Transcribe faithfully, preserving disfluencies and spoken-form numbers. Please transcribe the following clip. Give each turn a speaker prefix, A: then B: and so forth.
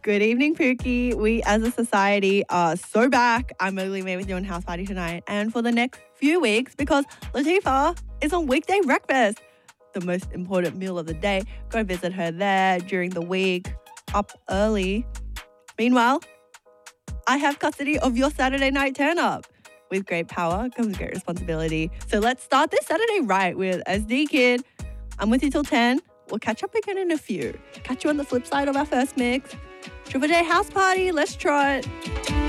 A: Good evening, Pookie. We as a society are so back. I'm Mowgli May with you on House Party tonight and for the next few weeks because Latifah is on weekday breakfast, the most important meal of the day. Go visit her there during the week, up early. Meanwhile, I have custody of your Saturday night turn up. With great power comes great responsibility. So let's start this Saturday right with S D Kid. I'm with you till ten. We'll catch up again in a few. Catch you on the flip side of our first mix. Triple J House Party. Let's try it.